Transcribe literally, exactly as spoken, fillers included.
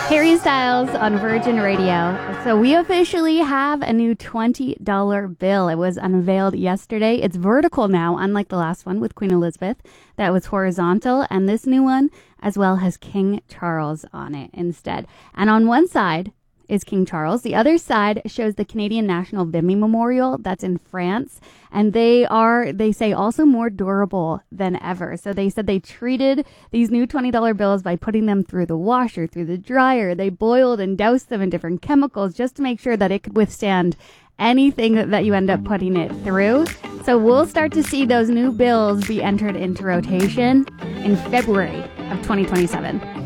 Harry Styles on Virgin Radio. So we officially have a new twenty dollar bill. It was unveiled yesterday. It's vertical now, unlike the last one with Queen Elizabeth. That was horizontal. And this new one as well has King Charles on it instead. And on one side is King Charles. The other side shows the Canadian National Vimy Memorial. That's in France. And they are, they say, also more durable than ever. So they said they treated these new twenty dollar bills by putting them through the washer, through the dryer. They boiled and doused them in different chemicals just to make sure that it could withstand anything that, that you end up putting it through. So we'll start to see those new bills be entered into rotation in February of twenty twenty-seven.